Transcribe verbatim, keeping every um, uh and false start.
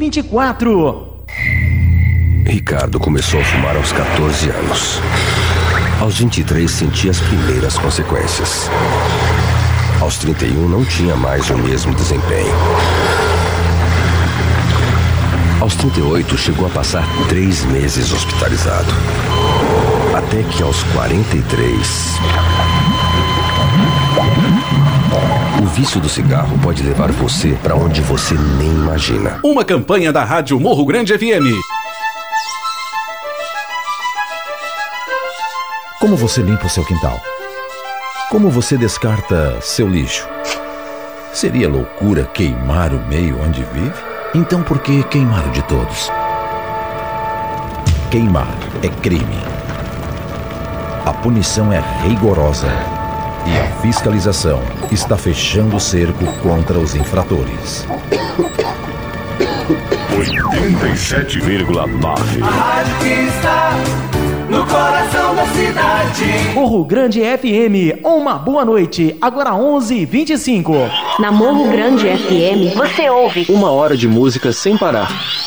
vinte e quatro. Ricardo começou a fumar aos catorze anos. Aos vinte e três sentia as primeiras consequências. Aos trinta e um não tinha mais o mesmo desempenho. Aos trinta e oito chegou a passar três meses hospitalizado. Até que aos quarenta e três... O vício do cigarro pode levar você para onde você nem imagina. Uma campanha da Rádio Morro Grande F M. Como você limpa o seu quintal? Como você descarta seu lixo? Seria loucura queimar o meio onde vive? Então por que queimar o de todos? Queimar é crime. A punição é rigorosa e a fiscalização está fechando o cerco contra os infratores. oitenta e sete vírgula nove. A rádio que está no coração da cidade. Morro Grande F M, uma boa noite. Agora onze e vinte e cinco. Na Morro Grande F M, você ouve uma hora de música sem parar.